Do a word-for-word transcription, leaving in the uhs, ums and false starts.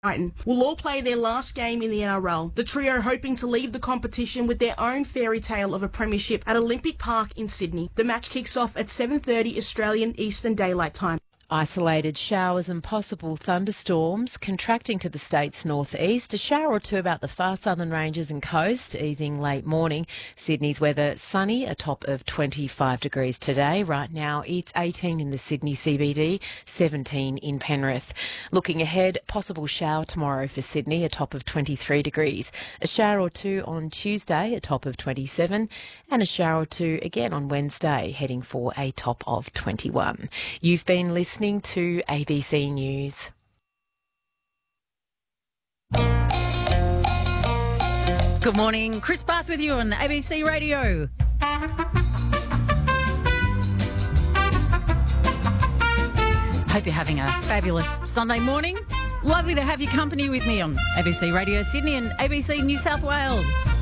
Brighton will all play their last game in the N R L. The trio hoping to leave the competition with their own fairy tale of a premiership at Olympic Park in Sydney. The match kicks off at seven thirty Australian Eastern Daylight Time. Isolated showers and possible thunderstorms contracting to the state's northeast. A shower or two about the far southern ranges and coast, easing late morning. Sydney's weather sunny, a top of twenty-five degrees today. Right now it's eighteen in the Sydney C B D, seventeen in Penrith. Looking ahead, possible shower tomorrow for Sydney, a top of twenty-three degrees. A shower or two on Tuesday, a top of twenty-seven. And a shower or two again on Wednesday, heading for a top of twenty-one. You've been listening to A B C News. Good morning, Chris Bath with you on A B C Radio. Hope you're having a fabulous Sunday morning. Lovely to have your company with me on A B C Radio Sydney and A B C New South Wales.